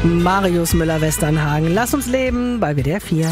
Marius Müller-Westernhagen. Lass uns leben bei WDR 4.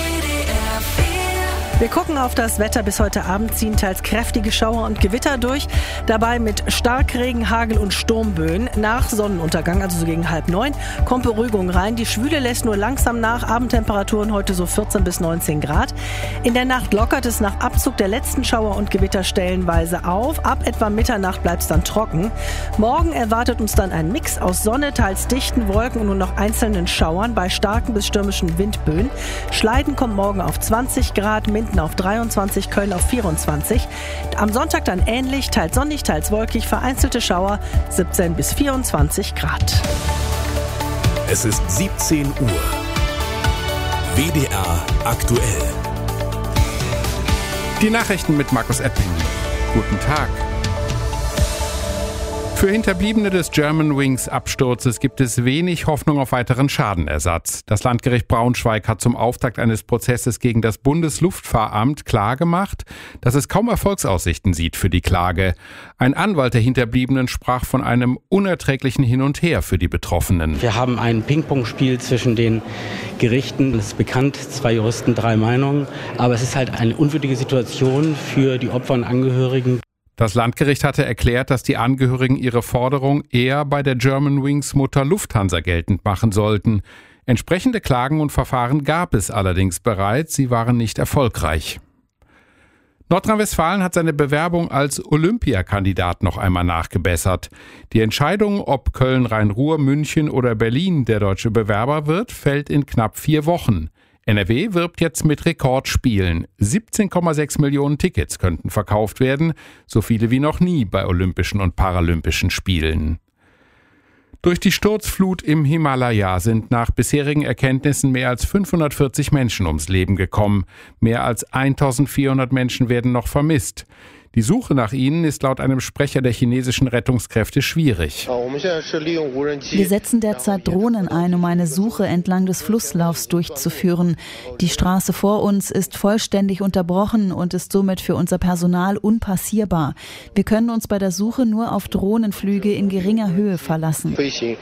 Wir gucken auf das Wetter. Bis heute Abend ziehen teils kräftige Schauer und Gewitter durch. Dabei mit Starkregen, Hagel und Sturmböen. Nach Sonnenuntergang, also so gegen 8:30, kommt Beruhigung rein. Die Schwüle lässt nur langsam nach. Abendtemperaturen heute so 14 bis 19 Grad. In der Nacht lockert es nach Abzug der letzten Schauer und Gewitter stellenweise auf. Ab etwa Mitternacht bleibt es dann trocken. Morgen erwartet uns dann ein Mix aus Sonne, teils dichten Wolken und nur noch einzelnen Schauern bei starken bis stürmischen Windböen. Schleiden kommt morgen auf 20 Grad, Minden auf 23, Köln auf 24. Am Sonntag dann ähnlich, teils sonnig, teils wolkig, vereinzelte Schauer, 17 bis 24 Grad. Es ist 17 Uhr. WDR aktuell. Die Nachrichten mit Markus Epping. Guten Tag. Für Hinterbliebene des Germanwings-Absturzes gibt es wenig Hoffnung auf weiteren Schadenersatz. Das Landgericht Braunschweig hat zum Auftakt eines Prozesses gegen das Bundesluftfahramt klargemacht, dass es kaum Erfolgsaussichten sieht für die Klage. Ein Anwalt der Hinterbliebenen sprach von einem unerträglichen Hin und Her für die Betroffenen. Wir haben ein Ping-Pong-Spiel zwischen den Gerichten. Es ist bekannt, 2 Juristen, 3 Meinungen. Aber es ist halt eine unwürdige Situation für die Opfer und Angehörigen. Das Landgericht hatte erklärt, dass die Angehörigen ihre Forderung eher bei der Germanwings Mutter Lufthansa geltend machen sollten. Entsprechende Klagen und Verfahren gab es allerdings bereits, sie waren nicht erfolgreich. Nordrhein-Westfalen hat seine Bewerbung als Olympiakandidat noch einmal nachgebessert. Die Entscheidung, ob Köln, Rhein-Ruhr, München oder Berlin der deutsche Bewerber wird, fällt in knapp 4 Wochen. NRW wirbt jetzt mit Rekordspielen. 17,6 Millionen Tickets könnten verkauft werden, so viele wie noch nie bei Olympischen und Paralympischen Spielen. Durch die Sturzflut im Himalaya sind nach bisherigen Erkenntnissen mehr als 540 Menschen ums Leben gekommen. Mehr als 1400 Menschen werden noch vermisst. Die Suche nach ihnen ist laut einem Sprecher der chinesischen Rettungskräfte schwierig. Wir setzen derzeit Drohnen ein, um eine Suche entlang des Flusslaufs durchzuführen. Die Straße vor uns ist vollständig unterbrochen und ist somit für unser Personal unpassierbar. Wir können uns bei der Suche nur auf Drohnenflüge in geringer Höhe verlassen.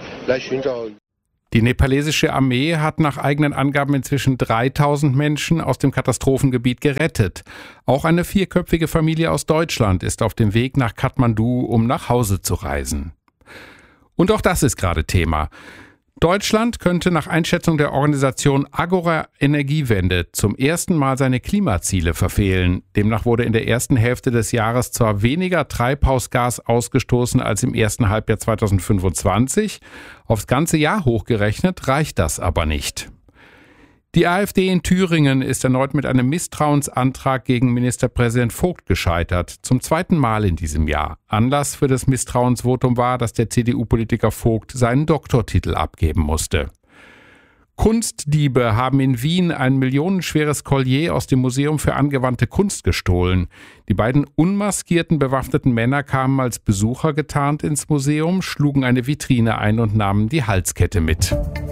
Die nepalesische Armee hat nach eigenen Angaben inzwischen 3000 Menschen aus dem Katastrophengebiet gerettet. Auch eine 4-köpfige Familie aus Deutschland ist auf dem Weg nach Kathmandu, um nach Hause zu reisen. Und auch das ist gerade Thema. Deutschland könnte nach Einschätzung der Organisation Agora Energiewende zum ersten Mal seine Klimaziele verfehlen. Demnach wurde in der ersten Hälfte des Jahres zwar weniger Treibhausgas ausgestoßen als im ersten Halbjahr 2025. Aufs ganze Jahr hochgerechnet reicht das aber nicht. Die AfD in Thüringen ist erneut mit einem Misstrauensantrag gegen Ministerpräsident Vogt gescheitert. Zum 2. Mal in diesem Jahr. Anlass für das Misstrauensvotum war, dass der CDU-Politiker Vogt seinen Doktortitel abgeben musste. Kunstdiebe haben in Wien ein millionenschweres Collier aus dem Museum für angewandte Kunst gestohlen. Die beiden unmaskierten bewaffneten Männer kamen als Besucher getarnt ins Museum, schlugen eine Vitrine ein und nahmen die Halskette mit.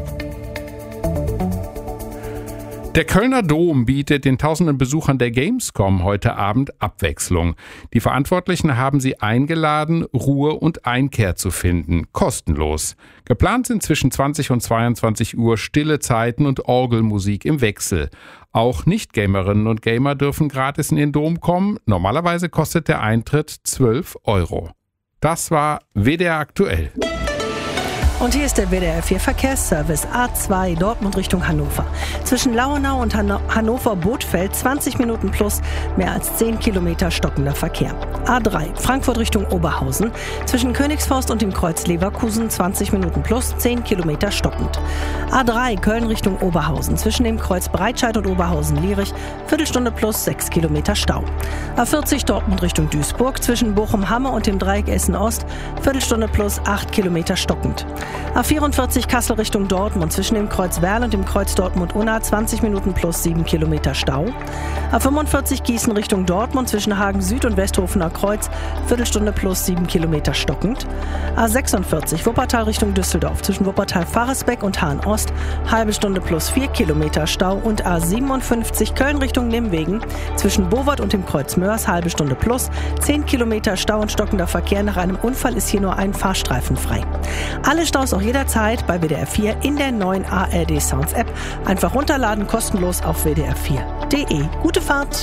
Der Kölner Dom bietet den tausenden Besuchern der Gamescom heute Abend Abwechslung. Die Verantwortlichen haben sie eingeladen, Ruhe und Einkehr zu finden, kostenlos. Geplant sind zwischen 20 und 22 Uhr stille Zeiten und Orgelmusik im Wechsel. Auch Nicht-Gamerinnen und Gamer dürfen gratis in den Dom kommen. Normalerweise kostet der Eintritt 12 €. Das war WDR aktuell. Und hier ist der WDR 4 Verkehrsservice A2 Dortmund Richtung Hannover. Zwischen Lauenau und Hannover-Bothfeld 20 Minuten plus, mehr als 10 Kilometer stockender Verkehr. A3 Frankfurt Richtung Oberhausen. Zwischen Königsforst und dem Kreuz Leverkusen 20 Minuten plus, 10 Kilometer stockend. A3 Köln Richtung Oberhausen. Zwischen dem Kreuz Breitscheid und Oberhausen-Lierich Viertelstunde plus, 6 Kilometer Stau. A40 Dortmund Richtung Duisburg. Zwischen Bochum-Hamme und dem Dreieck Essen-Ost Viertelstunde plus, 8 Kilometer stockend. A44 Kassel Richtung Dortmund. Zwischen dem Kreuz Werl und dem Kreuz Dortmund-Unna 20 Minuten plus 7 Kilometer Stau. A45 Gießen Richtung Dortmund. Zwischen Hagen Süd und Westhofener Kreuz Viertelstunde plus 7 Kilometer stockend. A46 Wuppertal Richtung Düsseldorf. Zwischen Wuppertal-Faresbeck und Hahn-Ost halbe Stunde plus 4 Kilometer Stau. Und A57 Köln Richtung Nimwegen. Zwischen Zwischen Bowart und dem Kreuz Mörs halbe Stunde plus. 10 Kilometer Stau und stockender Verkehr. Nach einem Unfall ist hier nur ein Fahrstreifen frei. Alle Staus auch jederzeit bei WDR 4 in der neuen ARD Sounds App. Einfach runterladen, kostenlos auf wdr4.de. Gute Fahrt!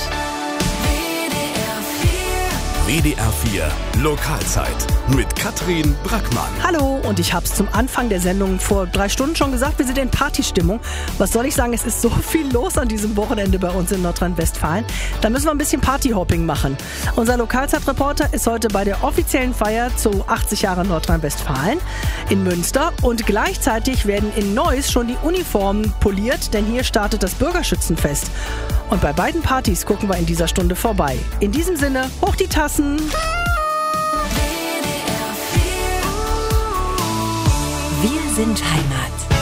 WDR 4 Lokalzeit mit Katrin Brackmann. Hallo, und ich habe es zum Anfang der Sendung vor 3 Stunden schon gesagt, wir sind in Partystimmung. Was soll ich sagen, es ist so viel los an diesem Wochenende bei uns in Nordrhein-Westfalen. Da müssen wir ein bisschen Partyhopping machen. Unser Lokalzeitreporter ist heute bei der offiziellen Feier zu 80 Jahren Nordrhein-Westfalen in Münster. Und gleichzeitig werden in Neuss schon die Uniformen poliert, denn hier startet das Bürgerschützenfest. Und bei beiden Partys gucken wir in dieser Stunde vorbei. In diesem Sinne, hoch die Tassen! Wir sind Heimat.